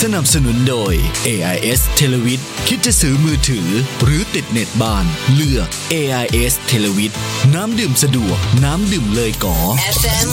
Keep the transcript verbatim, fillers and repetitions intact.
สนับสนุนโดย เอ ไอ เอส Televid คิดจะซื้อมือถือหรือติดเน็ตบ้านเลือก เอ ไอ เอส Televid น้ำดื่มสะดวกน้ำดื่มเลยก๋อเอฟ เอ็ม